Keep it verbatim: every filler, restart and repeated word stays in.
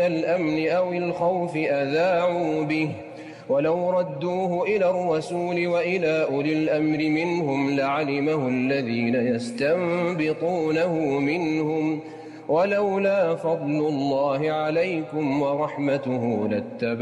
الأمن أو الخوف أذاعوا به، ولو ردوه إلى الرسول وإلى أولي الأمر منهم لعلمه الذين يستنبطونه منهم، ولولا فضل الله عليكم ورحمته لاتبعتم